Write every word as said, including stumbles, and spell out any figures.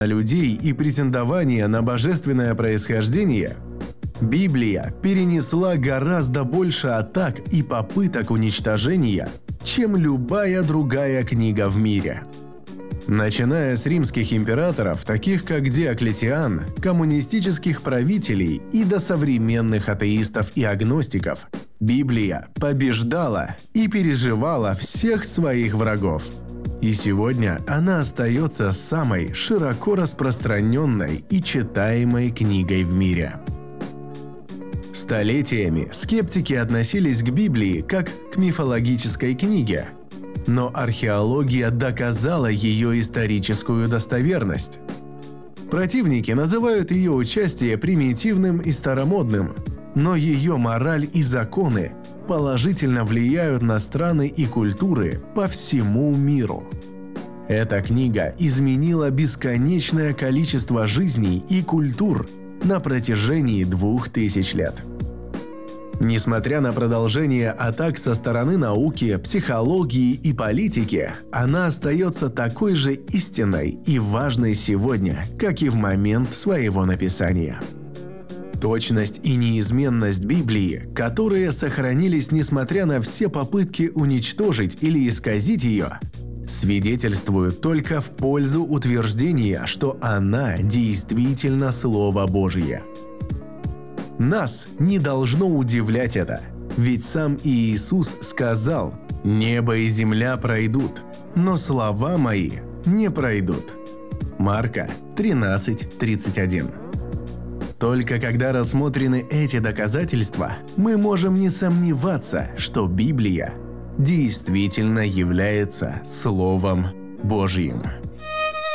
людей и претендования на божественное происхождение, Библия перенесла гораздо больше атак и попыток уничтожения, чем любая другая книга в мире. Начиная с римских императоров, таких как Диоклетиан, коммунистических правителей и до современных атеистов и агностиков, Библия побеждала и переживала всех своих врагов. И сегодня она остается самой широко распространенной и читаемой книгой в мире. Столетиями скептики относились к Библии как к мифологической книге, но археология доказала ее историческую достоверность. Противники называют ее участие примитивным и старомодным, но ее мораль и законы положительно влияют на страны и культуры по всему миру. Эта книга изменила бесконечное количество жизней и культур на протяжении двух тысяч лет. Несмотря на продолжение атак со стороны науки, психологии и политики, она остается такой же истинной и важной сегодня, как и в момент своего написания. Точность и неизменность Библии, которые сохранились несмотря на все попытки уничтожить или исказить ее, свидетельствуют только в пользу утверждения, что она действительно Слово Божье. Нас не должно удивлять это, ведь сам Иисус сказал: «Небо и земля пройдут, но слова мои не пройдут». Марка тринадцать тридцать один. Только когда рассмотрены эти доказательства, мы можем не сомневаться, что Библия действительно является Словом Божьим.